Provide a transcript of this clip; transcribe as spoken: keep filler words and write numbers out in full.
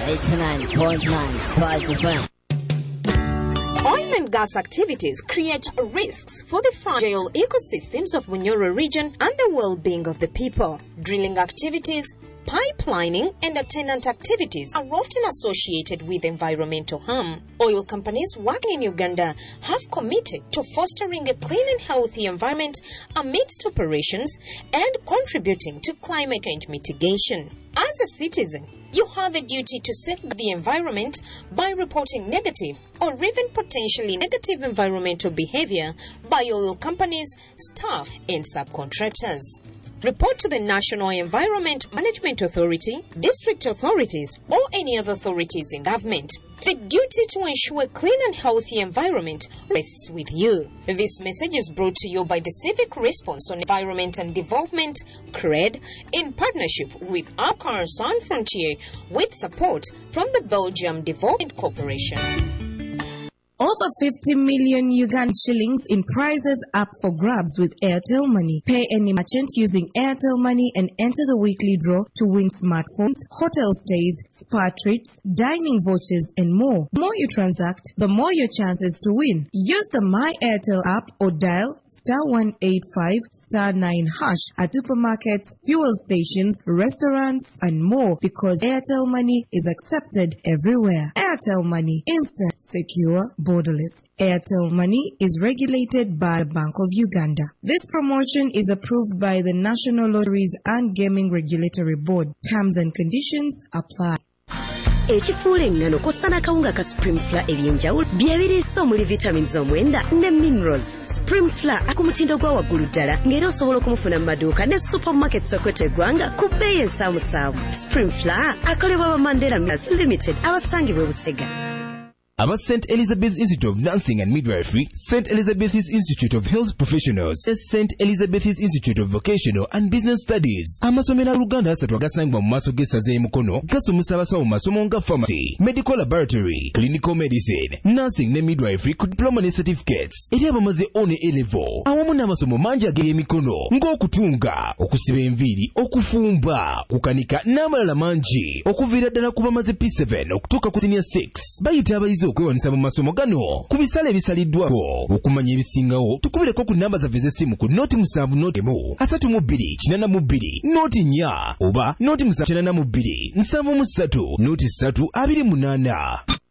eighty-nine point nine Spice F M. Oil and gas activities create risks for the fragile ecosystems of Bunyoro region and the well-being of the people. Drilling activities, pipelining, and attendant activities are often associated with environmental harm. Oil companies working in Uganda have committed to fostering a clean and healthy environment amidst operations and contributing to climate change mitigation. As a citizen, you have a duty to safeguard the environment by reporting negative or even potentially negative environmental behavior by oil companies, staff, and subcontractors. Report to the National Environment Management Authority, district authorities, or any other authorities in government. The duty to ensure a clean and healthy environment rests with you. This message is brought to you by the Civic Response on Environment and Development, C R E D, in partnership with Acar Sans Frontier, with support from the Belgium Development Corporation. Over fifty million Ugandan shillings in prizes up for grabs with Airtel Money. Pay any merchant using Airtel Money and enter the weekly draw to win smartphones, hotel stays, spa treats, dining vouchers, and more. The more you transact, the more your chances to win. Use the My Airtel app or dial star one eight five star nine hash at supermarkets, fuel stations, restaurants, and more because Airtel Money is accepted everywhere. Airtel Money, instant, secure, borderless. Airtel Money is regulated by the Bank of Uganda. This promotion is approved by the National Lotteries and Gaming Regulatory Board. Terms and conditions apply. Ekifuula engano kosana kawunga ka Supreme Flour ebyenjawulo byebiriisa omuli vitamins omwenda ne minerals. Supreme Flour akumutindo gwa waggulu ddala ng'era osobola okumufuna mu maduuka ne supermarkets okweteggwanga ku bbeeyi ensaamusaamu. Supreme Flour akolebwa ba Mandela Mills Limited abasangibwa e Busega. About Saint Elizabeth's Institute of Nursing and Midwifery, Saint Elizabeth's Institute of Health Professionals, Saint Elizabeth's Institute of Vocational and Business Studies. Amasomero Uganda asatu agasangibwa mu maaso g'essaza e Mukono gasomesa abasawo mu masomo nga pharmacy, medical laboratory, clinical medicine, nursing ne midwifery ku diploma ne certificates. Eri abamaze one A-level awamu n'amasomo mangi ag'emikono ng'okutunga, okusiba enviiri, okufumba, kukanika n'amalala mangi okuviira ddala ku bamaze P seven okutuuka ku senior six. Bayita abayizi okwewanisa mu masomo gano ku bisale ebisaliddwako. Okumanya ebisingawo tukubireko ku namba zaffe z'essimu ku noti musanvu noti emu asatu mu bbiri kinana mu bbiri noti nnya oba noti musanvu kinana mu bbiri nsanvu mu ssatu noti ssatu abiri munaana.